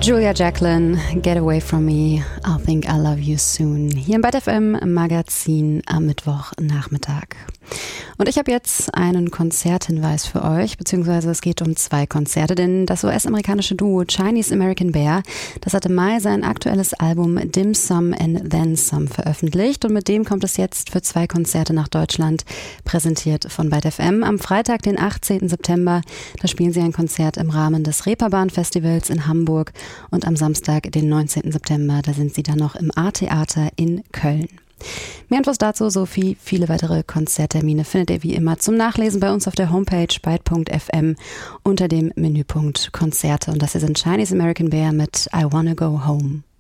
Julia Jacqueline, Get Away From Me, I'll Think I Love You Soon. Hier im BET FM Magazin am Mittwochnachmittag. Und ich habe jetzt einen Konzerthinweis für euch, beziehungsweise es geht um 2 Konzerte, denn das US-amerikanische Duo Chinese American Bear, das hat im Mai sein aktuelles Album Dim Sum and Then Some veröffentlicht und mit dem kommt es jetzt für 2 Konzerte nach Deutschland, präsentiert von BET FM. Am Freitag, den 18. September, da spielen sie ein Konzert im Rahmen des Reeperbahn-Festivals in Hamburg und am Samstag, den 19. September, da sind sie dann noch im A-Theater in Köln. Mehr Infos dazu sowie viele weitere Konzerttermine findet ihr wie immer zum Nachlesen bei uns auf der Homepage BET.fm unter dem Menüpunkt Konzerte. Und das hier sind Chinese American Bear mit I Wanna Go Home.